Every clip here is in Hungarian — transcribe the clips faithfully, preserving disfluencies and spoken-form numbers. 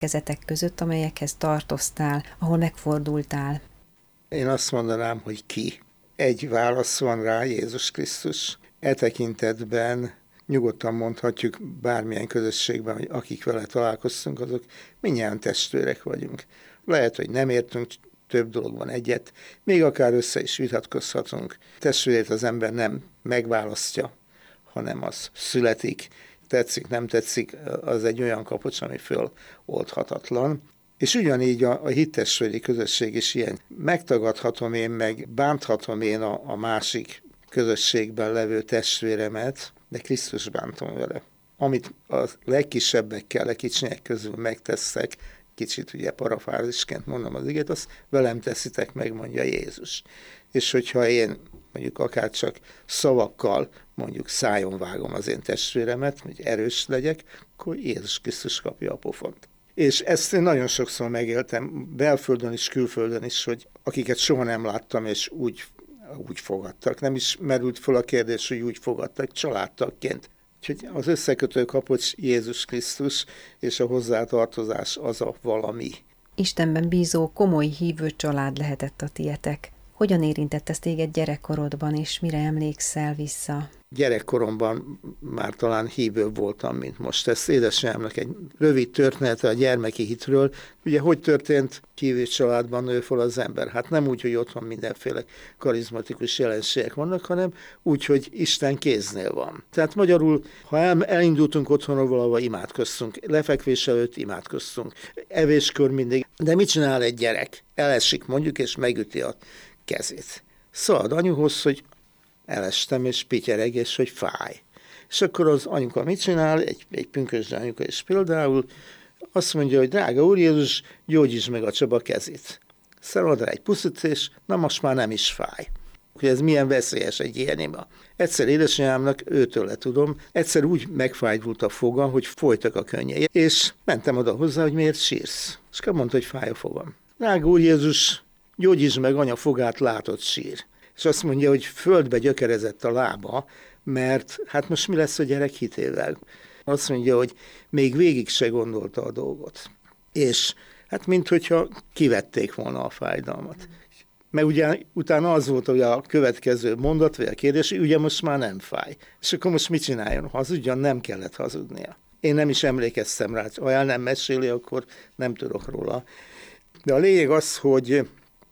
kezetek között, amelyekhez tartoztál, ahol megfordultál? Én azt mondanám, hogy ki. Egy válasz van rá, Jézus Krisztus. E tekintetben nyugodtan mondhatjuk bármilyen közösségben, hogy akik vele találkoztunk, azok mindjárt testvérek vagyunk. Lehet, hogy nem értünk több dologban egyet, még akár össze is vitatkozhatunk. Testvérét az ember nem megválasztja, hanem az születik. Tetszik, nem tetszik, az egy olyan kapocs, ami föloldhatatlan. És ugyanígy a, a hittestvéri közösség is ilyen. Megtagadhatom én, meg bánthatom én a, a másik közösségben levő testvéremet, de Krisztus bántom vele. Amit a legkisebbekkel, a kicsinyek közül megteszek, kicsit ugye parafrázisként mondom az igét, azt velem teszitek meg, mondja Jézus. És hogyha én mondjuk akár csak szavakkal mondjuk szájon vágom az én testvéremet, hogy erős legyek, akkor Jézus Krisztus kapja a pofont. És ezt én nagyon sokszor megéltem, belföldön is, külföldön is, hogy akiket soha nem láttam, és úgy, úgy fogadtak. Nem is merült fel a kérdés, hogy úgy fogadtak, családtagként. Úgyhogy az összekötő kapocs Jézus Krisztus, és a hozzátartozás az a valami. Istenben bízó, komoly hívő család lehetett a tietek. Hogyan érintett ez téged gyerekkorodban, és mire emlékszel vissza? Gyerekkoromban már talán hívőbb voltam, mint most. Ez édesanyámnak egy rövid története a gyermeki hitről. Ugye hogy történt hívő családban nő fel az ember? Hát nem úgy, hogy otthon mindenféle karizmatikus jelenségek vannak, hanem úgy, hogy Isten kéznél van. Tehát magyarul, ha elindultunk otthonról valahova, imádkoztunk. Lefekvés előtt imádkoztunk. Evéskor mindig. De mit csinál egy gyerek? Elesik mondjuk, és megüti a kezét. Szalad anyuhoz, hogy elestem, és pityereg, és hogy fáj. És akkor az anyuka mit csinál? Egy, egy pünkösdi anyuka is például azt mondja, hogy drága Úr Jézus, gyógyítsd meg a Csaba kezét. Szalad rá egy puszit, és na most már nem is fáj. Hogy ez milyen veszélyes egy ilyen ima. Egyszer édesanyámnak, őtőle tudom, egyszer úgy megfájdult a foga, hogy folytak a könnyei. És mentem oda hozzá, hogy miért sírsz. És akkor mondta, hogy fáj a fogam. Drága Úr Jézus, gyógyítsd meg anya fogát, látott sír. És azt mondja, hogy földbe gyökerezett a lába, mert hát most mi lesz a gyerek hitével? Azt mondja, hogy még végig se gondolta a dolgot. És hát minthogyha kivették volna a fájdalmat. Mert ugye utána az volt, hogy a következő mondat, vagy a kérdés, ugye most már nem fáj. És akkor most mit csináljon? Hazudjon, nem kellett hazudnia. Én nem is emlékeztem rá, ha el nem meséli, akkor nem tudok róla. De a lényeg az, hogy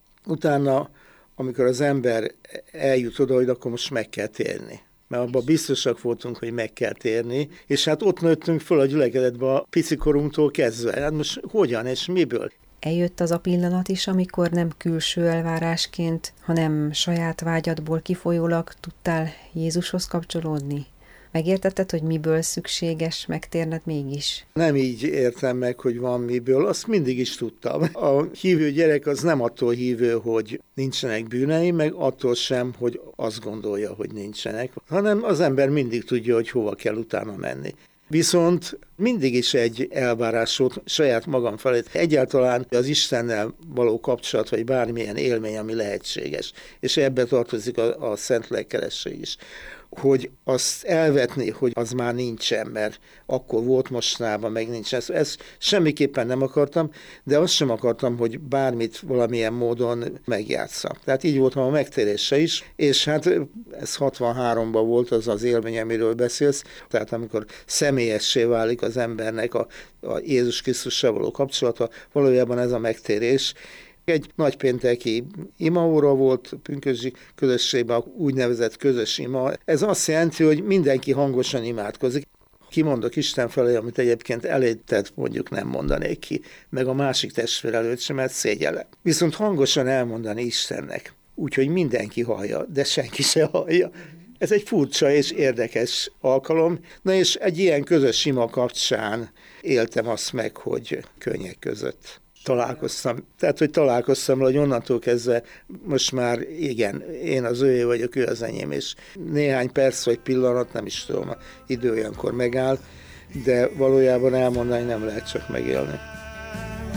utána, amikor az ember eljut oda, hogy akkor most meg kell térni. Mert abban biztosak voltunk, hogy meg kell térni, és hát ott nőttünk föl a gyülekezetbe a picikorunktól kezdve. Hát most hogyan és miből? Eljött az a pillanat is, amikor nem külső elvárásként, hanem saját vágyadból kifolyólag tudtál Jézushoz kapcsolódni? Megértetted, hogy miből szükséges megtérned mégis? Nem így értem meg, hogy van miből, azt mindig is tudtam. A hívő gyerek az nem attól hívő, hogy nincsenek bűnei, meg attól sem, hogy azt gondolja, hogy nincsenek, hanem az ember mindig tudja, hogy hova kell utána menni. Viszont mindig is egy elvárás volt saját magam felé. Egyáltalán az Istennel való kapcsolat, vagy bármilyen élmény, ami lehetséges. És ebbe tartozik a, a szent lélekkelesség is. Hogy azt elvetni, hogy az már nincsen, mert akkor volt, mostanában meg nincsen. Ezt semmiképpen nem akartam, de azt sem akartam, hogy bármit valamilyen módon megjátszam. Tehát így voltam a megtérése is, és hát ez hatvanháromban volt az az élmény, amiről beszélsz. Tehát amikor személyessé válik az embernek a, a Jézus Krisztussal való kapcsolata, valójában ez a megtérés. Egy nagypénteki imaóra volt, pünkösdi közösségben úgynevezett közös ima. Ez azt jelenti, hogy mindenki hangosan imádkozik. Kimondok Isten felé, amit egyébként elétted mondjuk nem mondanék ki, meg a másik testvér előtt sem, mert szégyellem. Viszont hangosan elmondani Istennek, úgyhogy mindenki hallja, de senki se hallja. Ez egy furcsa és érdekes alkalom. Na és egy ilyen közös ima kapcsán éltem azt meg, hogy könnyek között találkoztam. Tehát, hogy találkoztam, hogy onnantól kezdve most már igen, én az őé vagyok, ő az enyém, és néhány perc vagy pillanat, nem is tudom, idő olyankor megáll, de valójában elmondani nem lehet, csak megélni.